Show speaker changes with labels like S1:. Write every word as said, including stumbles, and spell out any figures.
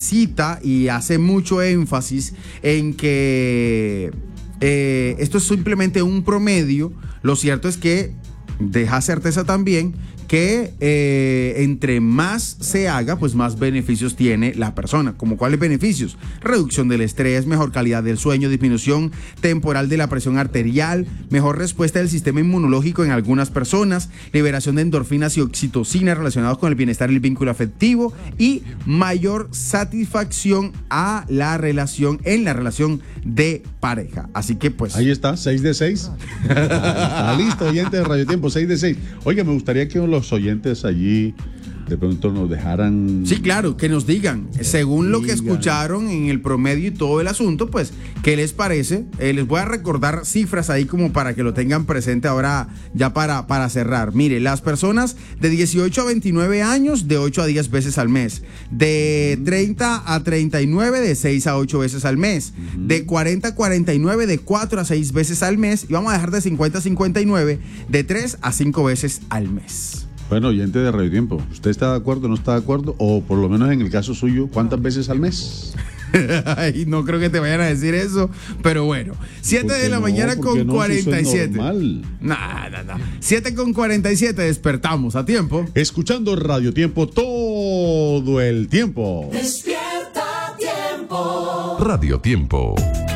S1: cita y hace mucho énfasis en que eh, esto es simplemente un promedio. Lo cierto es que deja certeza también que eh, entre más se haga, pues más beneficios tiene la persona. ¿Como cuáles beneficios? Reducción del estrés, mejor calidad del sueño, disminución temporal de la presión arterial, mejor respuesta del sistema inmunológico en algunas personas, liberación de endorfinas y oxitocina relacionados con el bienestar y el vínculo afectivo y mayor satisfacción a la relación, en la relación de pareja. Así que pues...
S2: Ahí está, seis de seis. Está listo, oyente de Radio Tiempo, seis de seis. Oiga, me gustaría que los oyentes allí de pronto nos dejaran...
S1: Sí, claro, que nos digan, según lo que
S2: Digan.
S1: escucharon en el promedio y todo el asunto, pues, ¿qué les parece? Eh, les voy a recordar cifras ahí como para que lo tengan presente ahora ya para, para cerrar. Mire, las personas de dieciocho a veintinueve años, de ocho a diez veces al mes. De treinta a treinta y nueve, de seis a ocho veces al mes. Uh-huh. De cuarenta a cuarenta y nueve, de cuatro a seis veces al mes. Y vamos a dejar de cincuenta a cincuenta y nueve, de tres a cinco veces al mes.
S2: Bueno, oyente de Radio Tiempo, ¿usted está de acuerdo o no está de acuerdo? O por lo menos en el caso suyo, ¿cuántas veces al mes?
S1: Ay, no creo que te vayan a decir eso, pero bueno. siete de la no, mañana con no, cuarenta y siete. Si no, no, no. siete con cuarenta y siete, despertamos a tiempo.
S2: Escuchando Radio Tiempo todo el tiempo.
S3: Despierta Tiempo.
S4: Radio Tiempo.